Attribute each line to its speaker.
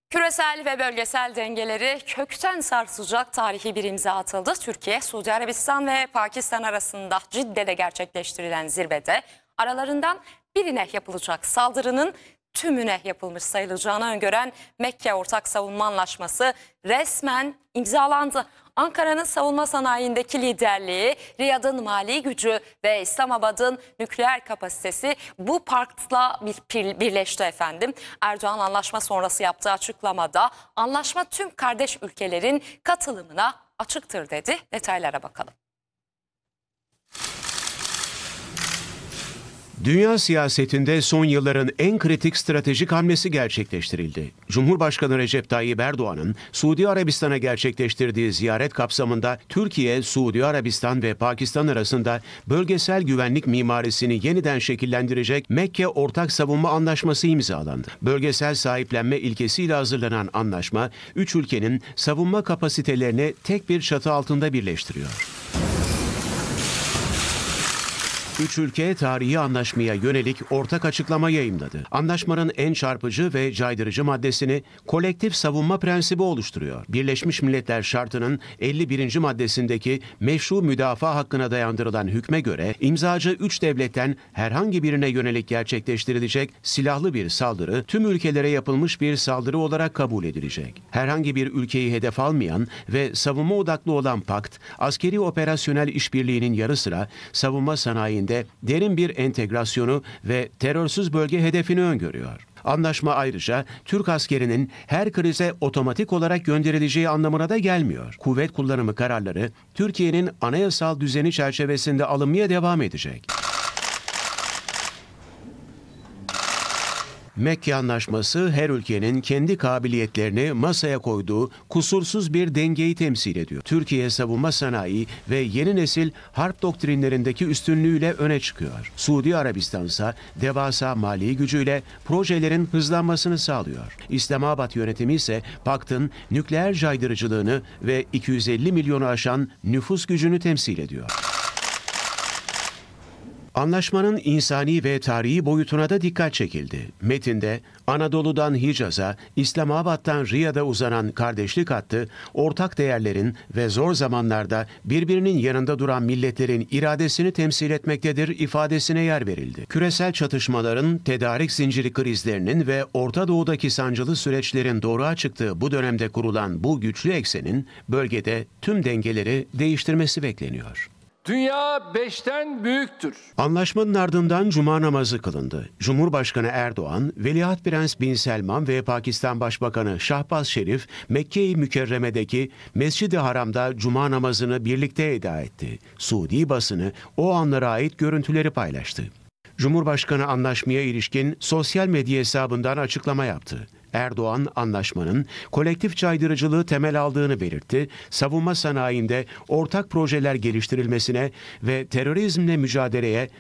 Speaker 1: Küresel ve bölgesel dengeleri kökten sarsacak tarihi bir imza atıldı. Türkiye, Suudi Arabistan ve Pakistan arasında Cidde'de gerçekleştirilen zirvede aralarından birine yapılacak saldırının tümüne yapılmış sayılacağını öngören Mekke Ortak Savunma Anlaşması resmen imzalandı. Ankara'nın savunma sanayindeki liderliği, Riyad'ın mali gücü ve İslamabad'ın nükleer kapasitesi bu paktla birleşti efendim. Erdoğan anlaşma sonrası yaptığı açıklamada anlaşma tüm kardeş ülkelerin katılımına açıktır dedi. Detaylara bakalım.
Speaker 2: Dünya siyasetinde son yılların en kritik stratejik hamlesi gerçekleştirildi. Cumhurbaşkanı Recep Tayyip Erdoğan'ın Suudi Arabistan'a gerçekleştirdiği ziyaret kapsamında Türkiye, Suudi Arabistan ve Pakistan arasında bölgesel güvenlik mimarisini yeniden şekillendirecek Mekke Ortak Savunma Anlaşması imzalandı. Bölgesel sahiplenme ilkesiyle hazırlanan anlaşma, üç ülkenin savunma kapasitelerini tek bir çatı altında birleştiriyor. Üç ülke tarihi anlaşmaya yönelik ortak açıklama yayımladı. Anlaşmanın en çarpıcı ve caydırıcı maddesini kolektif savunma prensibi oluşturuyor. Birleşmiş Milletler Şartı'nın 51. maddesindeki meşru müdafaa hakkına dayandırılan hükme göre imzacı üç devletten herhangi birine yönelik gerçekleştirilecek silahlı bir saldırı tüm ülkelere yapılmış bir saldırı olarak kabul edilecek. Herhangi bir ülkeyi hedef almayan ve savunma odaklı olan pakt, askeri operasyonel işbirliğinin yarı sıra savunma sanayinde derin bir entegrasyonu ve terörsüz bölge hedefini öngörüyor. Anlaşma ayrıca Türk askerinin her krize otomatik olarak gönderileceği anlamına da gelmiyor. Kuvvet kullanımı kararları Türkiye'nin anayasal düzeni çerçevesinde alınmaya devam edecek. Mekke Anlaşması her ülkenin kendi kabiliyetlerini masaya koyduğu kusursuz bir dengeyi temsil ediyor. Türkiye savunma sanayi ve yeni nesil harp doktrinlerindeki üstünlüğüyle öne çıkıyor. Suudi Arabistan ise devasa mali gücüyle projelerin hızlanmasını sağlıyor. İslamabad yönetimi ise paktın nükleer caydırıcılığını ve 250 milyonu aşan nüfus gücünü temsil ediyor. Anlaşmanın insani ve tarihi boyutuna da dikkat çekildi. Metinde Anadolu'dan Hicaz'a, İslamabad'dan Riyad'a uzanan kardeşlik hattı, ortak değerlerin ve zor zamanlarda birbirinin yanında duran milletlerin iradesini temsil etmektedir ifadesine yer verildi. Küresel çatışmaların, tedarik zinciri krizlerinin ve Orta Doğu'daki sancılı süreçlerin doğruğa çıktığı bu dönemde kurulan bu güçlü eksenin bölgede tüm dengeleri değiştirmesi bekleniyor.
Speaker 3: Dünya 5'ten büyüktür.
Speaker 2: Anlaşmanın ardından Cuma namazı kılındı. Cumhurbaşkanı Erdoğan, Veliaht Prens Bin Selman ve Pakistan Başbakanı Şahbaz Şerif, Mekke-i Mükerreme'deki Mescid-i Haram'da Cuma namazını birlikte eda etti. Suudi basını o anlara ait görüntüleri paylaştı. Cumhurbaşkanı anlaşmaya ilişkin sosyal medya hesabından açıklama yaptı. Erdoğan, anlaşmanın kolektif caydırıcılığı temel aldığını belirtti, savunma sanayinde ortak projeler geliştirilmesine ve terörizmle mücadeleye